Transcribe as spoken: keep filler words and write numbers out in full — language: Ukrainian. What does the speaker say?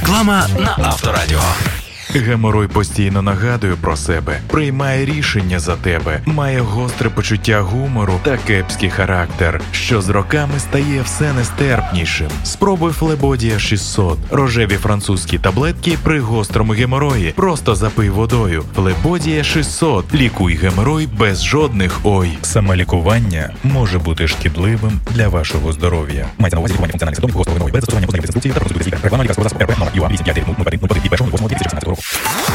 Реклама на Авторадіо. Геморой постійно нагадує про себе, приймає рішення за тебе, має гостре почуття гумору та кепський характер, що з роками стає все нестерпнішим. Спробуй Флебодія шістсот. Рожеві французькі таблетки при гострому геморої. Просто запий водою. Флебодія шістсот. Лікуй геморой без жодних ой. Самолікування може бути шкідливим для вашого здоров'я. Мається на увазі лікування функціональних симптомів гострого геморою без застосування позначних інструкцій та процедури лікаря. Реклама лікарського засобу РП номер ю А вісім п'ять дев'ять нуль нуль один нуль один і першого восьмого дві тисячі шістнадцятого року.